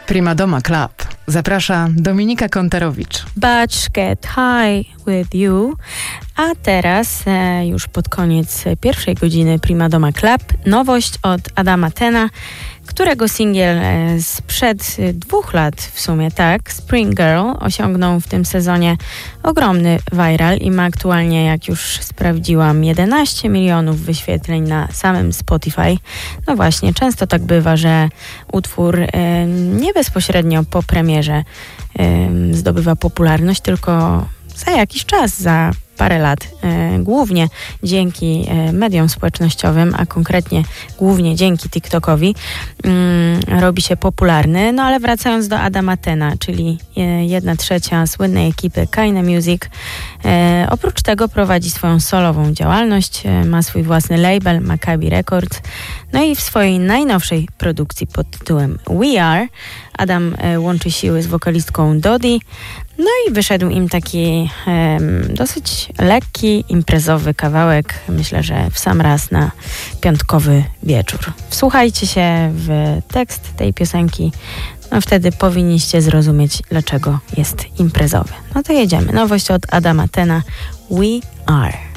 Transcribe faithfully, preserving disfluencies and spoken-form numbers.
Prima Doma Club. Zaprasza Dominika Kontarowicz. Batch Get High With You. A teraz, e, już pod koniec pierwszej godziny Prima Doma Club, nowość od Adama Tena, którego singiel e, sprzed dwóch lat w sumie, tak, Spring Girl, osiągnął w tym sezonie ogromny viral i ma aktualnie, jak już sprawdziłam, jedenaście milionów wyświetleń na samym Spotify. No właśnie, często tak bywa, że utwór e, nie bezpośrednio po premierze e, zdobywa popularność, tylko za jakiś czas, za parę lat, e, głównie dzięki e, mediom społecznościowym, a konkretnie głównie dzięki TikTokowi, mm, robi się popularny. No ale wracając do Adama Tena, czyli e, jedna trzecia słynnej ekipy Kaine Music, e, oprócz tego prowadzi swoją solową działalność, e, ma swój własny label Maccabi Records, no i w swojej najnowszej produkcji pod tytułem We Are Adam e, łączy siły z wokalistką Dodi. No i wyszedł im taki e, dosyć lekki, imprezowy kawałek, myślę, że w sam raz na piątkowy wieczór. Wsłuchajcie się w tekst tej piosenki, no wtedy powinniście zrozumieć, dlaczego jest imprezowy. No to jedziemy. Nowość od Adama Tena, We Are.